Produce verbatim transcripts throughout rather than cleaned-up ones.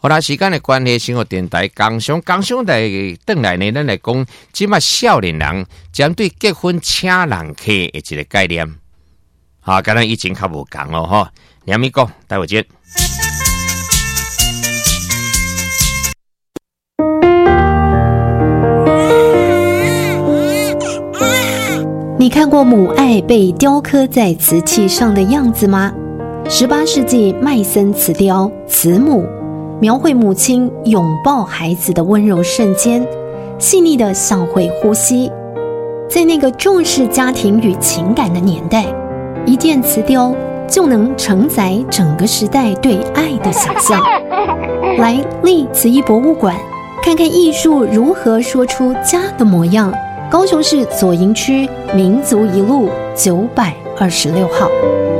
好啦，时间的关系，生活电台刚上刚上来转来呢，咱来讲，即马少年人针对结婚请人客的一个概念，好，跟咱以前较无共哦，哈。两米讲，待会见。 你看过母爱被雕刻在瓷器上的样子吗？十八世纪麦森瓷雕《慈母》描绘母亲拥抱孩子的温柔瞬间，细腻的像会呼吸。在那个重视家庭与情感的年代，一件瓷雕就能承载整个时代对爱的想象。来历慈艺博物馆看看艺术如何说出家的模样。高雄市左营区民族一路九百二十六号。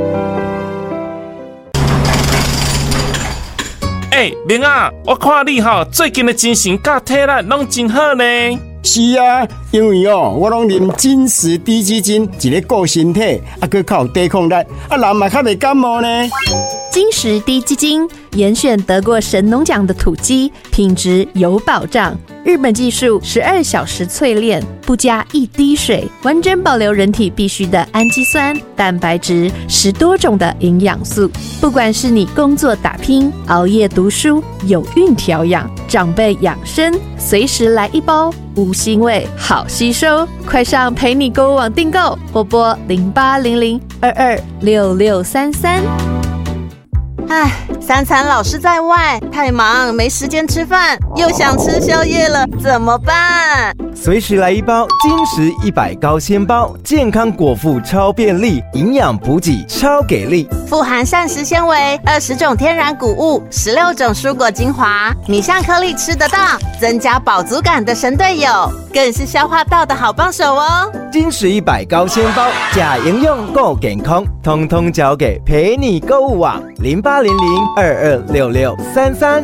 哎、欸，明啊，我看你哈最近的精神甲体力拢真好呢。 是啊，因为哦，我拢啉金石低基金，一个顾身体，啊，佮较有抵抗力，啊，人嘛较袂感冒呢。 金石低基金严选得过神农奖的土鸡，品质有保障。日本技术十二小时淬炼，不加一滴水，完整保留人体必需的氨基酸、蛋白质，十多种的营养素。不管是你工作打拼、熬夜读书、有孕调养、长辈养生，随时来一包，无腥味，好吸收。快上陪你购物网订购，或拨零八零零二二六六三三。 唉，三餐老是在外，太忙没时间吃饭，又想吃宵夜了，怎么办？ 随时来一包金石一百高纤包，健康果腹超便利，营养补给超给力， 富含膳食纤维、二十种天然谷物、十六种蔬果精华，米香颗粒吃得到，增加饱足感的神队友，更是消化道的好帮手哦。 金石一百高纤包，假营养够健康，通通交给陪你购物网零八零零二二六六三三。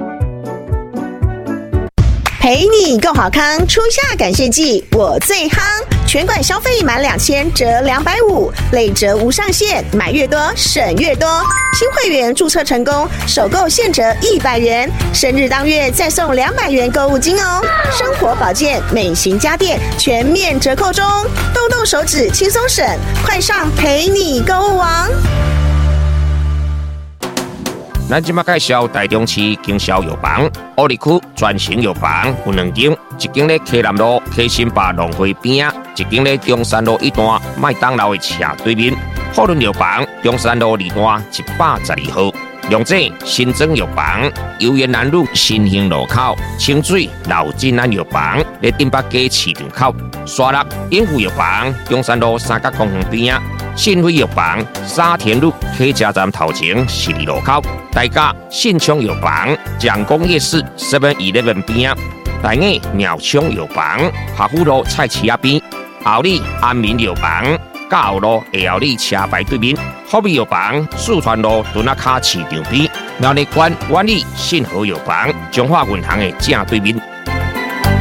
陪你够好康，初夏感谢季我最夯，全馆消费满两千折两百五，累折无上限，买越多省越多。新会员注册成功，首购现折一百元，生日当月再送两百元购物金哦。生活保健、美型家电全面折扣中，动动手指轻松省，快上陪你购物网。 咱即马介绍台中市经销药房，乌里区全型药房有两间，一间咧溪南路溪新坝农会边啊，一间咧中山路一段麦当劳的斜对面。富润药房中山路二段一百十二号。龙井新庄药房油园南路新兴路口，清水老金安药房咧顶北街市场口，沙鹿永福药房中山路三角公园边啊。信辉药房沙田路客家站头前十二路口，大家信昌药房蒋公夜市 seven eleven 边，大雅苗昌药房华富路菜市仔边，后里安民药房嘉后路下后里车牌对面，福美药房四川路墩仔卡市场边，苗栗县万里信和药房中华银行的正对面。